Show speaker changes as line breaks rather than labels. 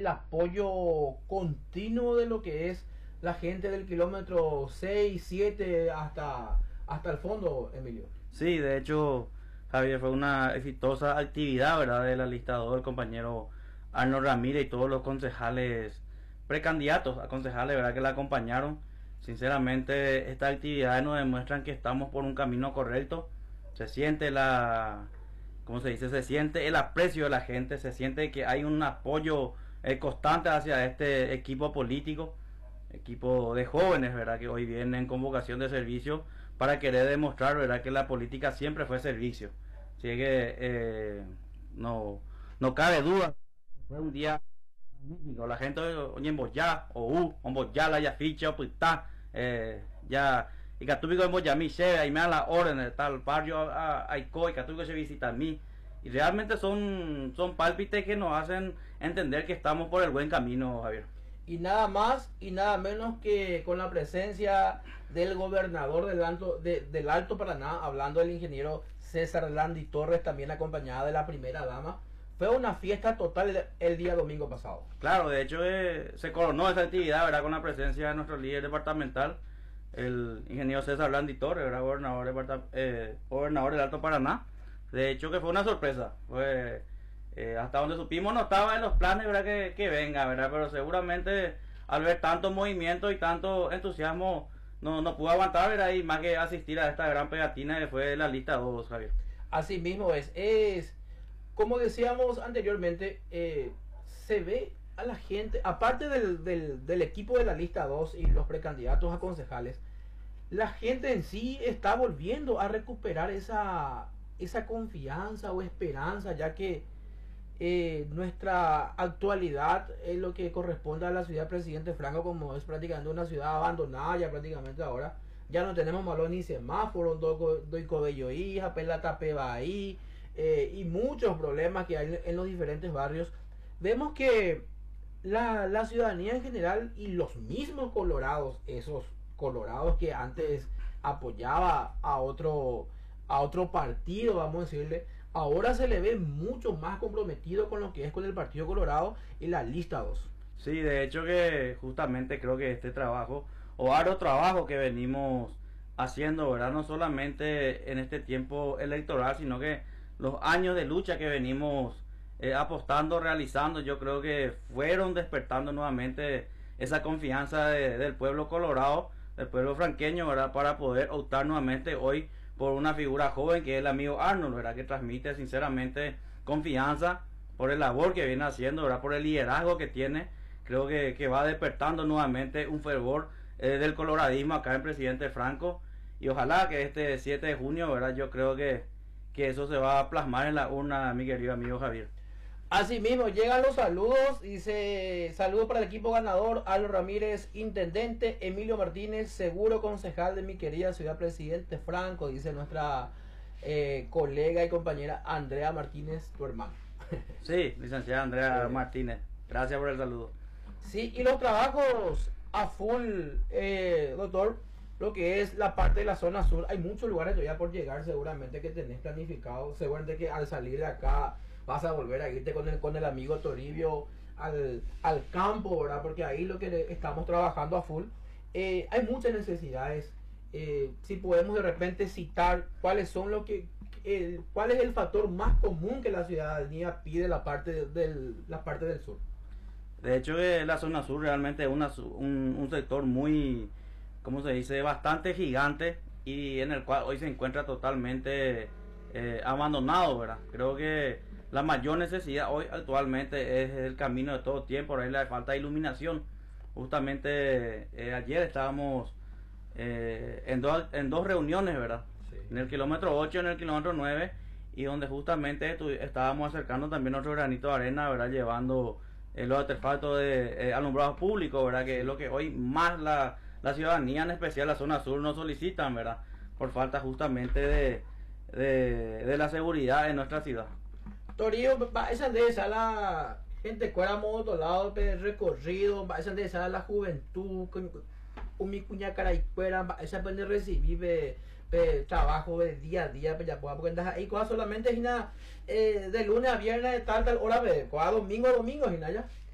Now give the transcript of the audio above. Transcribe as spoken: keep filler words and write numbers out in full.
el apoyo continuo de lo que es la gente del kilómetro seis, siete hasta, hasta el fondo, Emilio.
Sí, de hecho, Javier, fue una exitosa actividad, ¿verdad?, del alistador, del compañero Arnold Ramírez y todos los concejales precandidatos a concejales, ¿verdad?, que la acompañaron. Sinceramente, estas actividades nos demuestran que estamos por un camino correcto. Se siente la, ¿cómo se dice? Se siente el aprecio de la gente, se siente que hay un apoyo eh, constante hacia este equipo político, equipo de jóvenes, ¿verdad?, que hoy vienen en convocación de servicio para querer demostrar, ¿verdad?, que la política siempre fue servicio. Así que eh, no, no cabe duda, fue un día magnífico. La gente oye en Boyá, o U, en Boyá, la ya ficha, o puta, eh, ya, y Catúbico en Boyá, mi se, y me dan las órdenes, tal barrio, a Aico, y Catúbico se visita a mí. Y realmente son, son pálpites que nos hacen entender que estamos por el buen camino, Javier.
Y nada más y nada menos que con la presencia del gobernador del Alto, de, del Alto Paraná, hablando del ingeniero César Landi Torres, también acompañada de la primera dama. Fue una fiesta total el, el día domingo pasado.
Claro, de hecho eh, se coronó esa actividad, ¿verdad?, con la presencia de nuestro líder departamental, el ingeniero César Landi Torres, ¿verdad?, gobernador, eh, gobernador del Alto Paraná. De hecho que fue una sorpresa, fue... Eh, hasta donde supimos no estaba en los planes, ¿verdad?, que, que venga, ¿verdad?, pero seguramente al ver tanto movimiento y tanto entusiasmo no, no pudo aguantar, ¿verdad?, y más que asistir a esta gran pegatina que fue la lista dos, Javier.
Así mismo es, es como decíamos anteriormente, eh, se ve a la gente, aparte del, del, del equipo de la lista dos y los precandidatos a concejales, la gente en sí está volviendo a recuperar esa, esa confianza o esperanza, ya que Eh, nuestra actualidad es lo que corresponde a la ciudad Presidente Franco, como es prácticamente una ciudad abandonada ya prácticamente ahora. Ya no tenemos malón ni semáforo, doy cobello hija, pelata peba ahí, eh, y muchos problemas que hay en los diferentes barrios. Vemos que la, la ciudadanía en general y los mismos colorados, esos colorados que antes apoyaba a otro, a otro partido, vamos a decirle, ahora se le ve mucho más comprometido con lo que es con el Partido Colorado y la lista dos.
Sí, de hecho que justamente creo que este trabajo, o varios trabajos que venimos haciendo, ¿verdad?, no solamente en este tiempo electoral, sino que los años de lucha que venimos eh, apostando, realizando, yo creo que fueron despertando nuevamente esa confianza de, del pueblo colorado, del pueblo franqueño, ¿verdad?, para poder optar nuevamente hoy por una figura joven que es el amigo Arnold, ¿verdad?, que transmite sinceramente confianza por el labor que viene haciendo, ¿verdad?, por el liderazgo que tiene. Creo que, que va despertando nuevamente un fervor eh, del coloradismo acá en Presidente Franco, y ojalá que este siete de junio, ¿verdad?, yo creo que, que eso se va a plasmar en la urna, mi querido amigo Javier.
Así mismo, llegan los saludos, dice, saludos para el equipo ganador, Aldo Ramírez, intendente, Emilio Martínez, seguro concejal de mi querida ciudad Presidente Franco, dice nuestra eh, colega y compañera Andrea Martínez, tu hermano.
Sí, licenciada Andrea
Sí.
Martínez, gracias por el saludo.
Sí, y los trabajos a full, eh, doctor, lo que es la parte de la zona sur, hay muchos lugares todavía por llegar, seguramente que tenés planificado, seguramente que al salir de acá vas a volver a irte con el, con el amigo Toribio al, al campo, ¿verdad? Porque ahí lo que estamos trabajando a full, eh, hay muchas necesidades, eh, si podemos de repente citar cuáles son lo que, eh, cuál es el factor más común que la ciudadanía pide la parte del, la parte del sur.
De hecho, eh, la zona sur realmente es una, un, un sector muy, ¿cómo se dice?, bastante gigante, y en el cual hoy se encuentra totalmente eh, abandonado, ¿verdad? Creo que la mayor necesidad hoy actualmente es el camino de todo tiempo, ahí le falta iluminación. Justamente eh, ayer estábamos eh, en, do, en dos reuniones, ¿verdad? Sí. En el kilómetro ocho y en el kilómetro nueve, y donde justamente estábamos acercando también nuestro granito de arena, ¿verdad?, llevando eh, los artefactos de eh, alumbrados públicos, ¿verdad?, que es lo que hoy más la, la ciudadanía, en especial la zona sur, nos solicitan, ¿verdad?, por falta justamente de, de, de la seguridad en nuestra ciudad.
Torío, esa de esa la gente cuera modo lado de recorrido, esa de esa la juventud, un mi cuña cara y cuera, esa puede recibir de, de trabajo de día a día, ya pueda, porque ahí cosas solamente es eh, de lunes a viernes de tal tal hora, de domingo a domingo, ya.